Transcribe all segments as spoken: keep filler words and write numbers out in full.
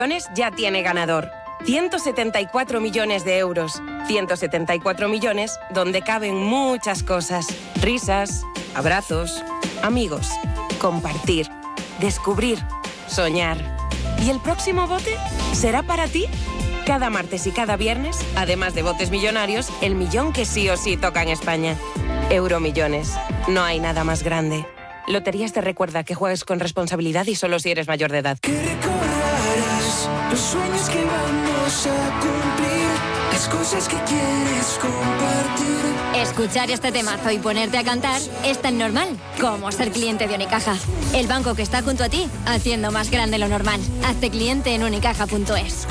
ya tiene ganador. ciento setenta y cuatro millones de euros. ciento setenta y cuatro millones donde caben muchas cosas. Risas, abrazos, amigos, compartir, descubrir, soñar. ¿Y el próximo bote será para ti? Cada martes y cada viernes, además de botes millonarios, el millón que sí o sí toca en España. Euromillones. No hay nada más grande. Loterías te recuerda que juegues con responsabilidad y solo si eres mayor de edad. Que recordarás los sueños que vamos a cumplir, las cosas que quieres compartir. Escuchar este temazo y ponerte a cantar es tan normal como ser cliente de Unicaja. El banco que está junto a ti, haciendo más grande lo normal. Hazte cliente en unicaja punto es.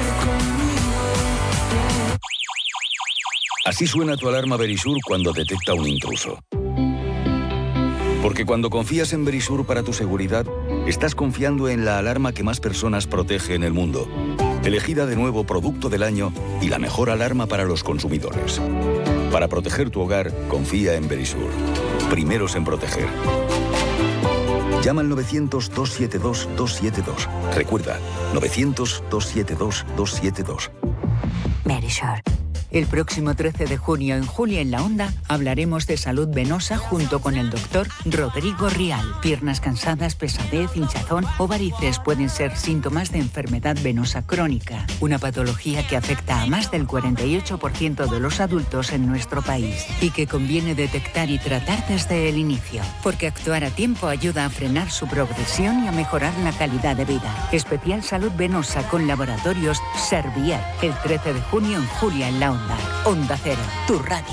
Así suena tu alarma Verisur cuando detecta un intruso. Porque cuando confías en Verisur para tu seguridad, estás confiando en la alarma que más personas protege en el mundo. Elegida de nuevo Producto del Año y la mejor alarma para los consumidores. Para proteger tu hogar, confía en Verisur. Primeros en proteger. Llama al novecientos, dos siete dos, dos siete dos. Recuerda, novecientos, dos siete dos, dos siete dos. Verisur. El próximo trece de junio en Julia en la Onda hablaremos de salud venosa junto con el doctor Rodrigo Rial. Piernas cansadas, pesadez, hinchazón o varices pueden ser síntomas de enfermedad venosa crónica, una patología que afecta a más del cuarenta y ocho por ciento de los adultos en nuestro país y que conviene detectar y tratar desde el inicio, porque actuar a tiempo ayuda a frenar su progresión y a mejorar la calidad de vida. Especial salud venosa con laboratorios Servier, el trece de junio en Julia en la Onda. Onda Cero, tu radio.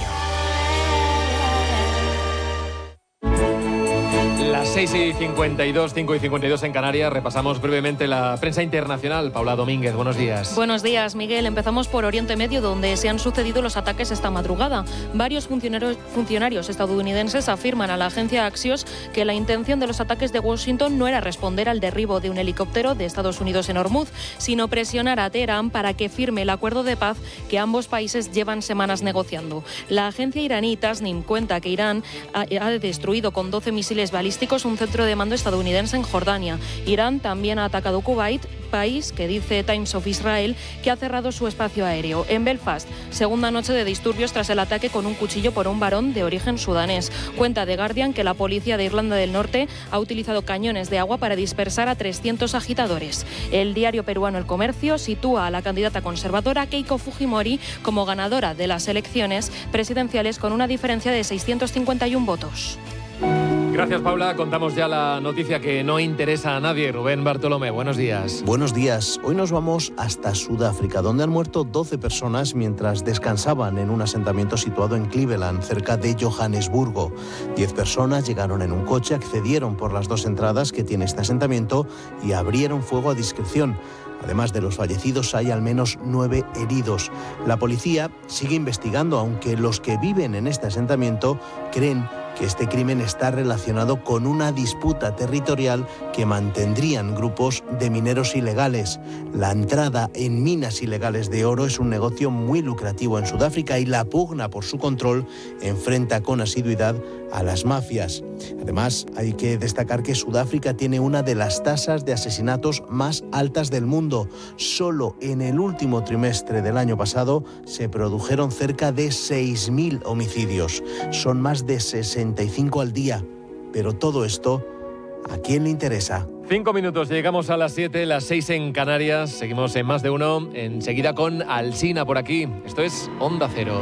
Las seis y cincuenta y dos, cinco y cincuenta y dos en Canarias. Repasamos brevemente la prensa internacional. Paula Domínguez, buenos días. Buenos días, Miguel. Empezamos por Oriente Medio, donde se han sucedido los ataques esta madrugada. Varios funcionarios, funcionarios estadounidenses afirman a la agencia Axios que la intención de los ataques de Washington no era responder al derribo de un helicóptero de Estados Unidos en Hormuz, sino presionar a Teherán para que firme el acuerdo de paz que ambos países llevan semanas negociando. La agencia iraní Tasnim cuenta que Irán ha, ha destruido con doce misiles balísticos un centro de mando estadounidense en Jordania. Irán también ha atacado Kuwait, país que dice Times of Israel que ha cerrado su espacio aéreo. En Belfast, segunda noche de disturbios tras el ataque con un cuchillo por un varón de origen sudanés. Cuenta The Guardian que la policía de Irlanda del Norte ha utilizado cañones de agua para dispersar a trescientos agitadores. El diario peruano El Comercio sitúa a la candidata conservadora Keiko Fujimori como ganadora de las elecciones presidenciales con una diferencia de seiscientos cincuenta y uno votos. Gracias, Paula. Contamos ya la noticia que no interesa a nadie. Rubén Bartolomé, buenos días. Buenos días. Hoy nos vamos hasta Sudáfrica, donde han muerto doce personas mientras descansaban en un asentamiento situado en Cleveland, cerca de Johannesburgo. Diez personas llegaron en un coche, accedieron por las dos entradas que tiene este asentamiento y abrieron fuego a discreción. Además de los fallecidos, hay al menos nueve heridos. La policía sigue investigando, aunque los que viven en este asentamiento creen que este crimen está relacionado con una disputa territorial que mantendrían grupos de mineros ilegales. La entrada en minas ilegales de oro es un negocio muy lucrativo en Sudáfrica y la pugna por su control enfrenta con asiduidad a las mafias. Además, hay que destacar que Sudáfrica tiene una de las tasas de asesinatos más altas del mundo. Solo en el último trimestre del año pasado se produjeron cerca de seis mil homicidios. Son más de sesenta y cinco al día. Pero todo esto, ¿a quién le interesa? Cinco minutos, llegamos a las siete, las seis en Canarias. Seguimos en Más de Uno, enseguida con Alsina por aquí. Esto es Onda Cero.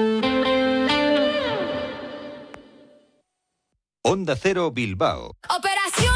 Onda Cero Bilbao. Open